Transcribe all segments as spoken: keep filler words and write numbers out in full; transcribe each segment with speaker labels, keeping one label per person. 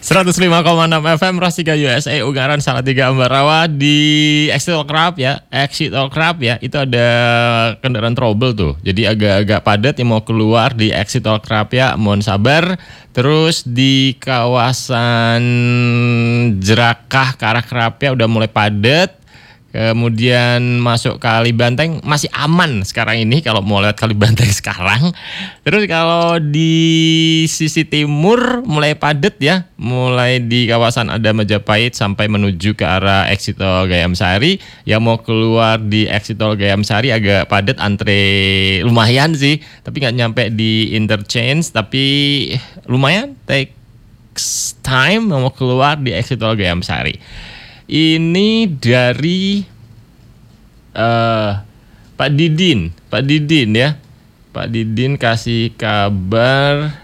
Speaker 1: seratus lima koma enam F M Rastika U S A Ungaran Salatiga Ambarawa di Exit Tol Krap ya, Exit Tol Krap ya, itu ada kendaraan trouble tuh. Jadi agak-agak padat yang mau keluar di Exit Tol Krap ya, mohon sabar. Terus di kawasan Jerakah ke arah Krapia udah mulai padat. Kemudian masuk Kali Banteng masih aman sekarang ini kalau mau lewat Kali Banteng sekarang. Terus kalau di sisi timur mulai padat ya, mulai di kawasan Ada Majapahit sampai menuju ke arah Exit Tol Gayam Sari. Yang mau keluar di Exit Tol Gayam Sari agak padat, antre lumayan sih, tapi nggak nyampe di interchange, tapi lumayan takes time mau keluar di Exit Tol Gayam Sari. Ini dari uh, Pak Didin, Pak Didin ya, Pak Didin kasih kabar.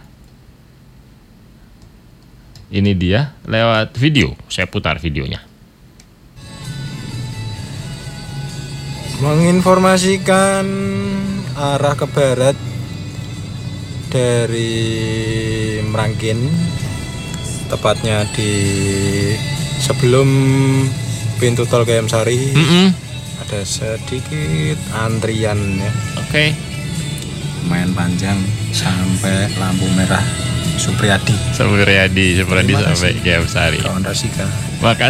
Speaker 1: Ini dia lewat video, saya putar videonya.
Speaker 2: Menginformasikan arah ke barat dari Merangkin, tepatnya di sebelum pintu tol Gayam Sari.
Speaker 1: Mm-mm.
Speaker 2: Ada sedikit antrian ya.
Speaker 1: Oke. Okay.
Speaker 2: Lumayan panjang sampai lampu merah Supriyadi.
Speaker 1: Supriyadi, Supriyadi sampai Gayam Sari.
Speaker 2: Kawan Rasika.
Speaker 1: Makasih.